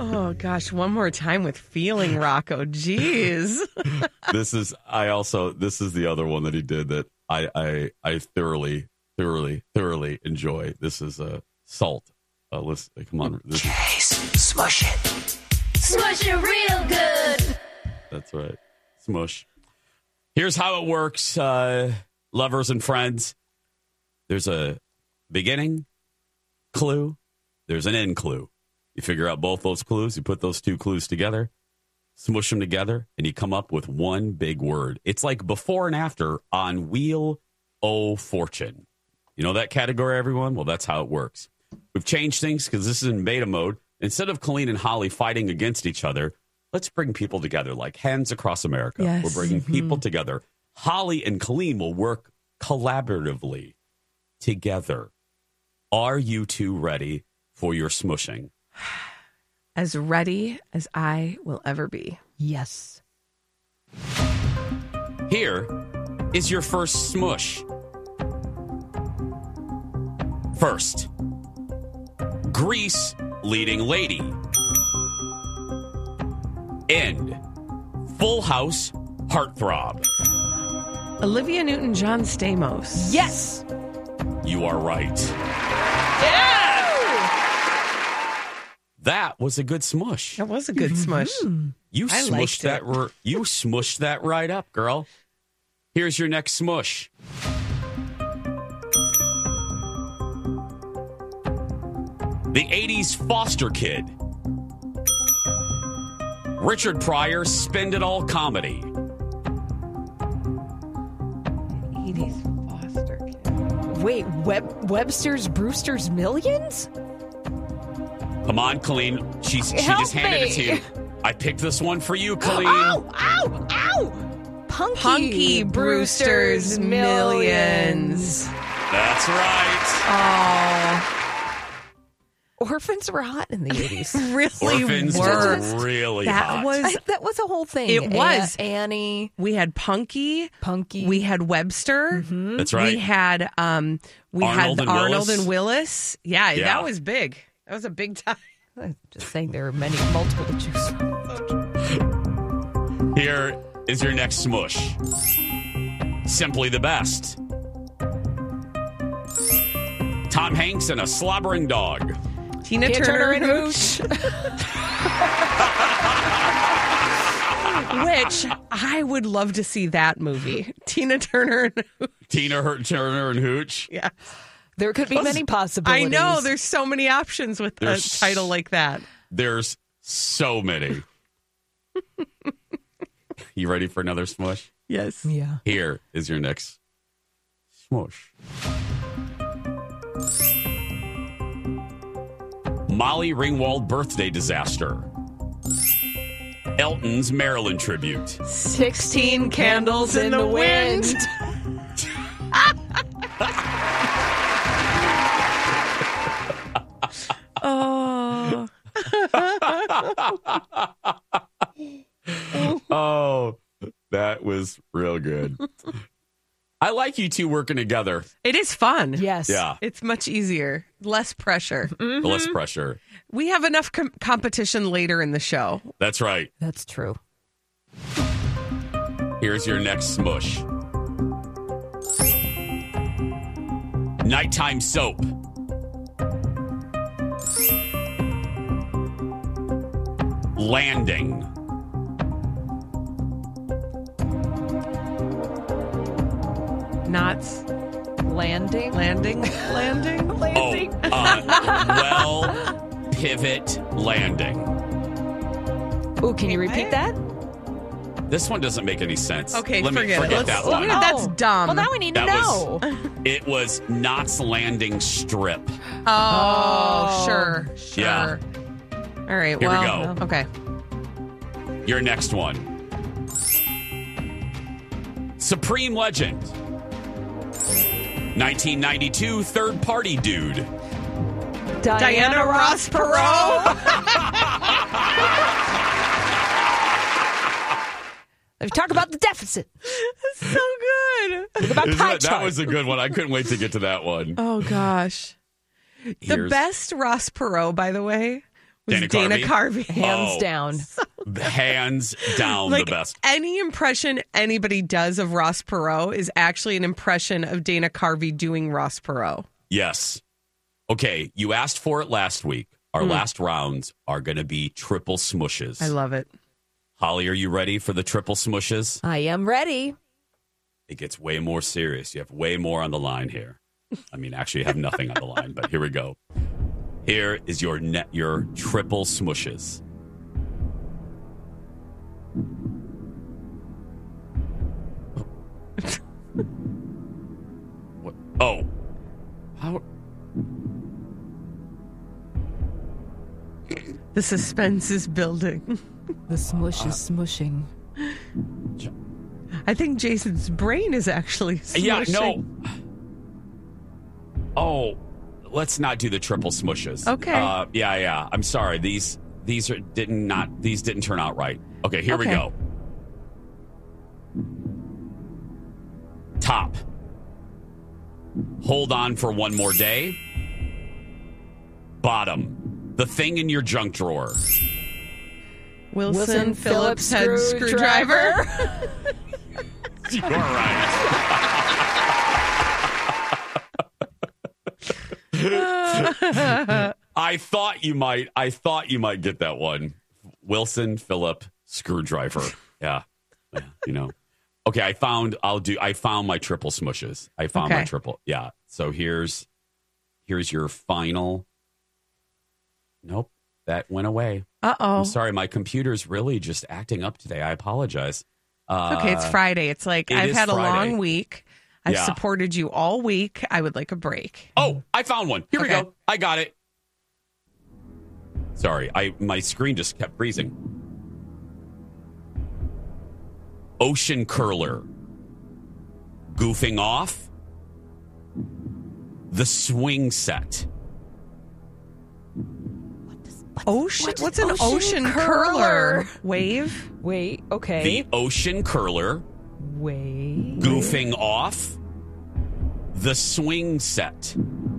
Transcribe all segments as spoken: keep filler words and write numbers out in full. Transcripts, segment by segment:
Oh, gosh. One more time with feeling, Rocco. Jeez. This is, I also, this is the other one that he did that I, I, I thoroughly, thoroughly, thoroughly enjoy. This is a uh, Salt. Uh, listen, come on. This Chase, smush it. Smush it real good. That's right. Smush. Here's how it works, uh, lovers and friends. There's a beginning clue. There's an end clue. You figure out both those clues. You put those two clues together, smush them together, and you come up with one big word. It's like before and after on Wheel o' Fortune. You know that category, everyone? Well, that's how it works. We've changed things because this is in beta mode. Instead of Colleen and Holly fighting against each other, let's bring people together like Hands Across America. Yes. We're bringing Mm-hmm. people together. Holly and Colleen will work collaboratively together. Are you two ready for your smushing? As ready as I will ever be. Yes. Here is your first smush. First, Grease leading lady. End, Full House heartthrob. Olivia Newton-John Stamos. Yes. You are right. That was a good smush. That was a good smush. You I smushed liked that. it. R- you smushed that right up, girl. Here's your next smush. The eighties foster kid. Richard Pryor, Spend It All comedy. eighties foster kid. Wait, Web- Webster's Brewster's Millions? Come on, Colleen. She's, she Help just handed it to me. you. I picked this one for you, Colleen. Ow! Ow! Ow! Punky, Punky Brewster's Millions. That's right. Oh, Orphans were hot in the eighties. really Orphans were. were really That hot. was- I, that was a whole thing. It was. A- Annie, We had Punky. Punky. We had Webster. That's right. We had um we Arnold had and Arnold Willis. and Willis. Yeah, Yeah. that was big. That was a big time. I'm just saying there are many, multiple to choose from. Here is your next smush. Simply the best. Tom Hanks and a slobbering dog. Tina Tina Turner, Turner and and Hooch. Which I would love to see that movie. Tina Turner and Hooch. Tina Her- Turner and Hooch. Yeah. There could be many I possibilities. know. There's so many options with a There's- title like that. There's so many. You ready for another smush? Yes. Yeah. Here is your next smush. Molly Ringwald birthday disaster. Elton's Maryland tribute. Sixteen candles in the wind. Oh. Oh, that was real good. I like you two working together. It is fun. Yes. Yeah, It's much easier. Less pressure. less pressure. We have enough com- competition later in the show. That's right. That's true. Here's your next smush. Nighttime soap. Landing. Knots. Landing. Landing. Landing. Oh, Landing. uh, well, pivot landing. Ooh, can you repeat that? This one doesn't make any sense. Okay, Let me forget it. forget Let's- that one. Yeah, that's dumb. Well, now we need to That know. was- It was Knots Landing Strip. Oh, Oh. sure. Sure. Yeah. All right. Here we well, go. okay. Your next one. Supreme Legend. nineteen ninety-two Third Party Dude. Diana Ross Perot. Let's talk about the deficit. So good. Talk about Isn't pie that, that chart. was a good one. I couldn't wait to get to that one. Oh, gosh. The Here's- best Ross Perot, by the way, Dana Dana Carvey? Carvey. Hands Oh. down. Hands down Like the best. any impression anybody does of Ross Perot is actually an impression of Dana Carvey doing Ross Perot. Yes. Okay, you asked for it last week. Our last rounds are going to be triple smushes. I love it. Holly, are you ready for the triple smushes? I am ready. It gets way more serious. You have way more on the line here. I mean, actually, you have nothing on the line, but here we go. Here is your net, your triple smushes. What? Oh, how? The suspense is building. The smush is smushing. I think Jason's brain is actually smushing. Yeah, no. Oh, let's not do the triple smushes. Okay. Uh, yeah, yeah. I'm sorry. These these are didn't not these didn't turn out right. Okay, here we Okay. go. Top. Hold on for one more day. Bottom. The thing in your junk drawer. Wilson, Wilson Phillips, Phillips head screwdriver. screwdriver. You're right. I thought you might. I thought you might get that one. Wilson Phillip screwdriver. Yeah. Yeah, you know. Okay, I found. I'll do. I found my triple smushes. I found my Okay. triple. Yeah. So here's here's your final. Nope, that went away. Uh oh. I'm sorry, my computer's really just acting up today. I apologize. Uh, Okay, it's Friday. It's like it I've is had a Friday. long week. I've Yeah. supported you all week. I would like a break. Oh, I found one. Here we Okay. go. I got it. Sorry, I my screen just kept freezing. Ocean curler. Goofing off. The swing set. Ocean? What's What's an ocean ocean, curler? curler? Wave? Wait, okay. The ocean curler. Wait. Goofing off. The swing set.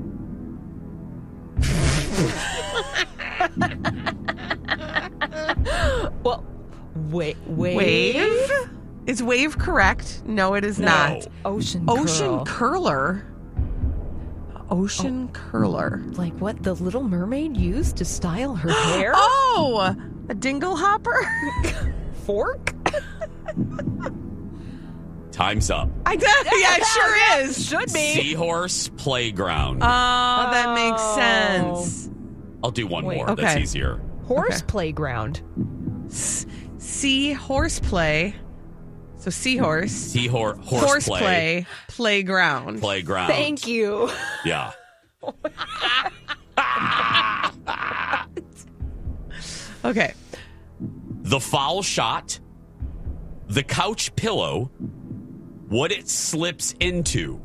Well, wait, wait. Wave? Is wave correct? No, it is No. not. Ocean Ocean curl. curler. Ocean curler. Like what the Little Mermaid used to style her hair? Oh, a dingle hopper? Fork? Time's up. I did. Yeah, it sure is. Should be. Seahorse playground. Oh, that makes Oh. sense. I'll do one wait. more. That's Okay. easier. Horse Okay. playground. Sea horseplay. So seahorse. Seahorse horse Horseplay. play Playground. playground. Thank you. Yeah. Okay. The foul shot. The couch pillow. What it slips into.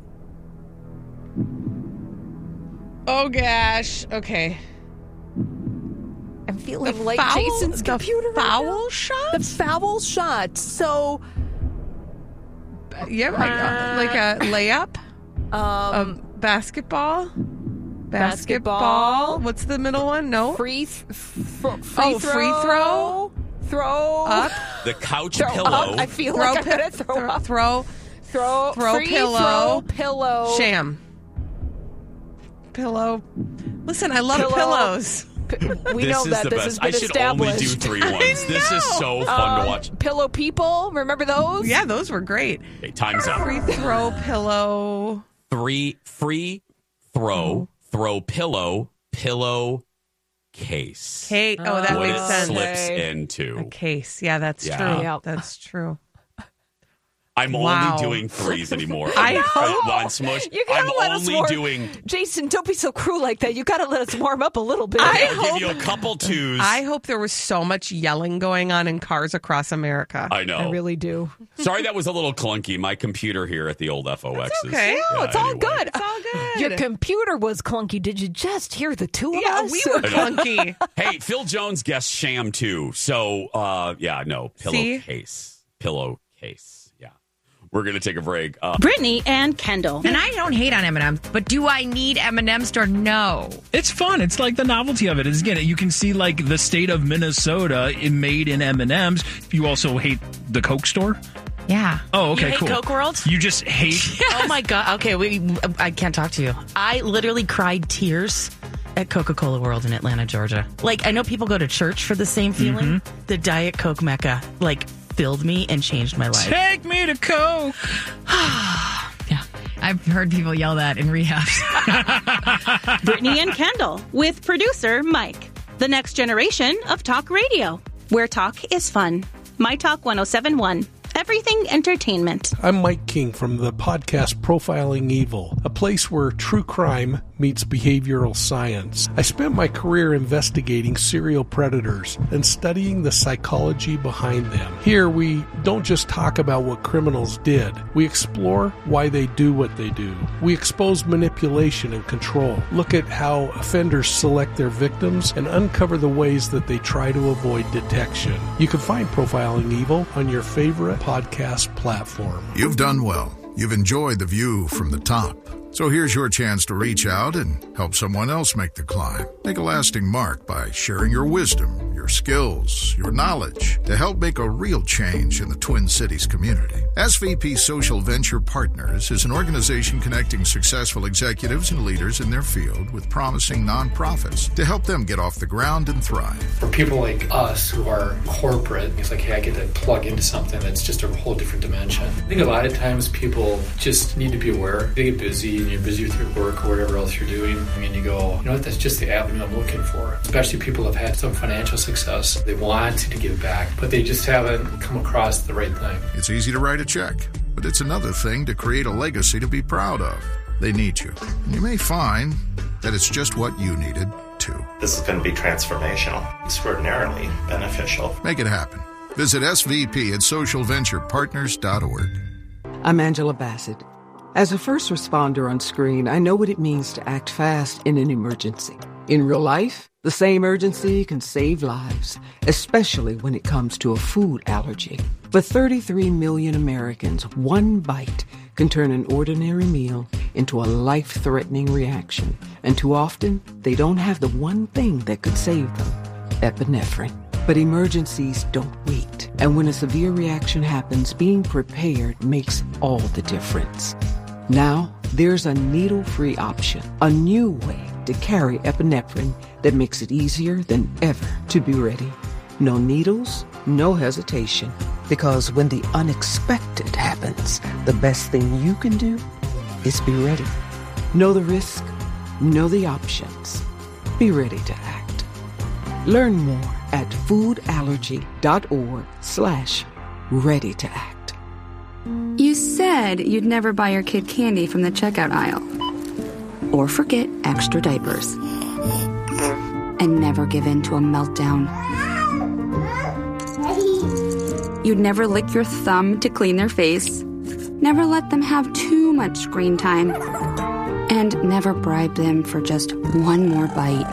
Oh gosh. Okay. I'm feeling The like foul- Jason's the computer. right foul now. shot? The foul shot. So, Yeah, like, uh, like a layup. um, Um, basketball. Basketball. Basketball. What's the middle one? No. free, th- f- free Oh, throw. free throw? Throw. Up. The couch Throw pillow. up. I feel Throw, like I'm pi- going to throw throw, up. throw. Throw. throw free pillow. Throw pillow. Sham. Pillow. Listen, I love Pillow. pillows. P- we this know is that the this best. has been I should established. only do three ones. This is so fun Um, to watch. Pillow people. Remember those? Yeah, those were great. Okay, time's up. Free throw pillow. Three free throw throw pillow pillow case. Case. Oh, that what makes it sense. slips Okay. into. A case. Yeah, that's Yeah. true. Yeah. That's true. I'm Wow. only doing threes anymore. I I'm, hope- on Smush. You gotta I'm let us only warm- doing. Jason, don't be so cruel like that. You got to let us warm up a little bit. I I'll hope- give you a couple twos. I hope there was so much yelling going on in cars across America. I know. I really do. Sorry, that was a little clunky. My computer here at the old F O X is. okay. No, yeah, it's all anyway. good. It's all good. Your computer was clunky. Did you just hear the two of yeah, us? we were clunky. Hey, Phil Jones guessed sham too. So, uh, yeah, no See? pillowcase, pillowcase. Yeah, We're going to take a break. Uh, Brittany and Kendall. And I don't hate on M and M's, but do I need M and M's or no? It's fun. It's like the novelty of it. Is again, you can see like the state of Minnesota made in M and M's. You also hate the Coke store? Yeah. Oh, okay, You hate cool. Coke World? You just hate... Oh, my God. Okay, we. I can't talk to you. I literally cried tears at Coca-Cola World in Atlanta, Georgia. Like, I know people go to church for the same feeling. Mm-hmm. The Diet Coke Mecca, like, filled me and changed my life. Take me to Coke. Yeah. I've heard people yell that in rehab. Brittany and Kendall with producer Mike. The next generation of talk radio, where talk is fun. My Talk one oh seven point one. Everything entertainment. I'm Mike King from the podcast Profiling Evil, a place where true crime meets behavioral science. I spent my career investigating serial predators and studying the psychology behind them. Here, we don't just talk about what criminals did. We explore why they do what they do. We expose manipulation and control, look at how offenders select their victims, and uncover the ways that they try to avoid detection. You can find Profiling Evil on your favorite podcast platform. You've done well. You've enjoyed the view from the top. So here's your chance to reach out and help someone else make the climb. Make a lasting mark by sharing your wisdom, your skills, your knowledge to help make a real change in the Twin Cities community. S V P Social Venture Partners is an organization connecting successful executives and leaders in their field with promising nonprofits to help them get off the ground and thrive. For people like us who are corporate, it's like, hey, I get to plug into something that's just a whole different dimension. I think a lot of times people just need to be aware. They get busy and you're busy with your work or whatever else you're doing. I mean, you go, you know what, that's just the avenue I'm looking for. Especially people who have had some financial success. They want to give back, but they just haven't come across the right thing. It's easy to write a check, but it's another thing to create a legacy to be proud of. They need you. And you may find that it's just what you needed, too. This is going to be transformational, extraordinarily beneficial. Make it happen. Visit S V P at social venture partners dot org. I'm Angela Bassett. As a first responder on screen, I know what it means to act fast in an emergency. In real life, the same urgency can save lives, especially when it comes to a food allergy. For thirty-three million Americans, one bite can turn an ordinary meal into a life-threatening reaction. And too often, they don't have the one thing that could save them, epinephrine. But emergencies don't wait. And when a severe reaction happens, being prepared makes all the difference. Now, there's a needle-free option, a new way to carry epinephrine that makes it easier than ever to be ready. No needles, no hesitation. Because when the unexpected happens, the best thing you can do is be ready. Know the risk, know the options. Be ready to act. Learn more at foodallergy.org slash ready to act. You said you'd never buy your kid candy from the checkout aisle. Or forget extra diapers. And never give in to a meltdown. You'd never lick your thumb to clean their face. Never let them have too much screen time. And never bribe them for just one more bite.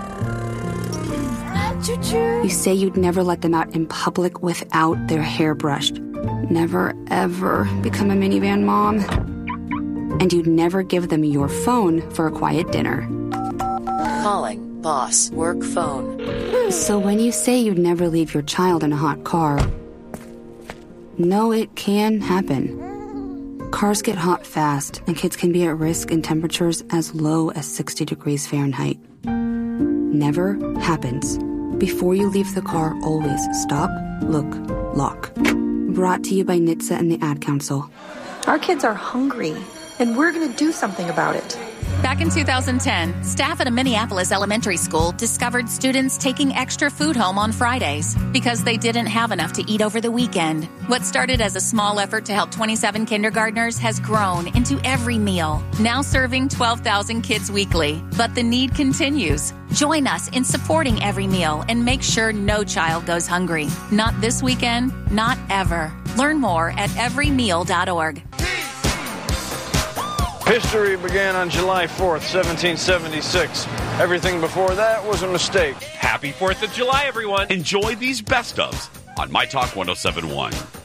You say you'd never let them out in public without their hair brushed. Never, ever become a minivan mom. And you'd never give them your phone for a quiet dinner. Calling boss work phone. So when you say you'd never leave your child in a hot car, no, it can happen. Cars get hot fast, and kids can be at risk in temperatures as low as sixty degrees Fahrenheit. Never happens. Before you leave the car, always stop, look, lock. Brought to you by N H T S A and the Ad Council. Our kids are hungry, and we're going to do something about it. Back in two thousand ten, staff at a Minneapolis elementary school discovered students taking extra food home on Fridays because they didn't have enough to eat over the weekend. What started as a small effort to help twenty-seven kindergartners has grown into every meal, now serving twelve thousand kids weekly. But the need continues. Join us in supporting Every Meal and make sure no child goes hungry. Not this weekend, not ever. Learn more at every meal dot org. History began on July fourth, seventeen seventy-six. Everything before that was a mistake. Happy fourth of July, everyone. Enjoy these best ofs on My Talk one oh seven point one.